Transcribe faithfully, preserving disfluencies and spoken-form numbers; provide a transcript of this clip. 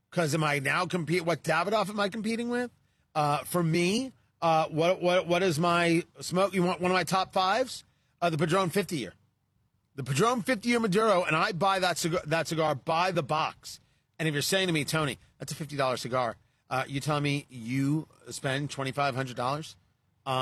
Because am I now compete? What Davidoff am I competing with? Uh, for me, uh, what what what is my smoke? You want one of my top fives? Uh, the Padron fifty year, the Padron fifty year Maduro, and I buy that cigar, that cigar by the box. And if you're saying to me, Tony, that's a fifty dollar cigar, uh, you tell me you spend twenty five hundred dollars